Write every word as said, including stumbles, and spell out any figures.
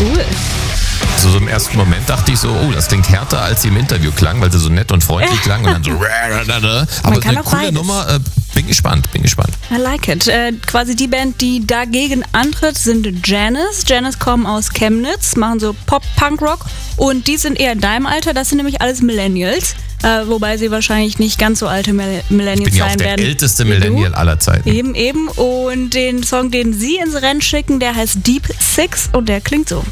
Cool. So, so im ersten Moment dachte ich so, oh, das klingt härter, als sie im Interview klang, weil sie so nett und freundlich klang und dann so. Aber kann eine auch coole beides. Nummer, äh, bin gespannt, bin gespannt. I like it. Äh, quasi die Band, die dagegen antritt, sind Janis. Janis kommen aus Chemnitz, machen so Pop-Punk-Rock und die sind eher in deinem Alter, das sind nämlich alles Millennials. Äh, wobei sie wahrscheinlich nicht ganz so alte Mill- Millennials Ich bin ja auch sein der werden. älteste wie du. Millennial aller Zeiten. Eben, eben. Und den Song, den sie ins Rennen schicken, der heißt Deep Six und der klingt so.